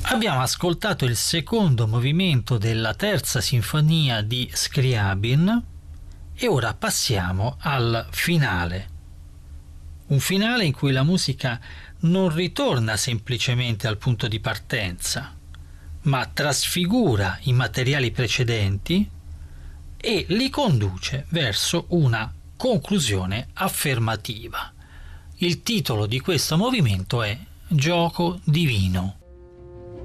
Abbiamo ascoltato il secondo movimento della terza sinfonia di Scriabin e ora passiamo al finale. Un finale in cui la musica non ritorna semplicemente al punto di partenza, ma trasfigura i materiali precedenti e li conduce verso una conclusione affermativa. Il titolo di questo movimento è Gioco divino.